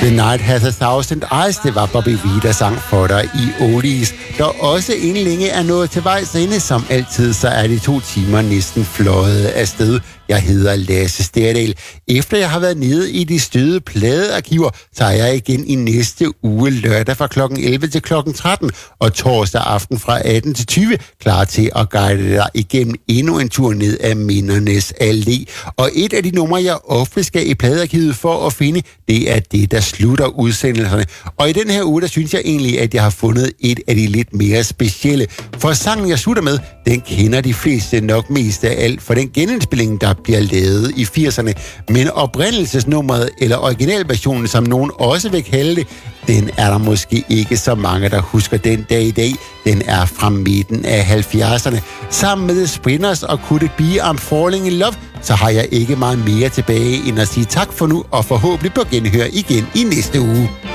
The Night Has a Thousand Eyes, det var Bobby Vee, der sang for dig i Oldies, der også inden længe er nået til vejs ende. Som altid, så er de 2 timer næsten fløjet afsted. Jeg hedder Lasse Sterdal. Efter jeg har været nede i de støde pladearkiver, så er jeg igen i næste uge lørdag fra kl. 11 til kl. 13 og torsdag aften fra 18 til 20 klar til at guide dig igennem endnu en tur ned af mindernes allé. Og et af de numre, jeg ofte skal i pladearkivet for at finde, det er det, der slutter udsendelserne. Og i den her uge, der synes jeg egentlig, at jeg har fundet et af de lidt mere specielle. For sangen, jeg slutter med, den kender de fleste nok mest af alt for den genindspilling, der bliver lavet i 80'erne. Men oprindelsesnummeret, eller originalversionen, som nogen også vil kalde det, den er der måske ikke så mange, der husker den dag i dag. Den er fra midten af 70'erne. Sammen med The Spinners og Could It Be I'm Falling in Love, så har jeg ikke meget mere tilbage end at sige tak for nu, og forhåbentlig på genhør igen i næste uge.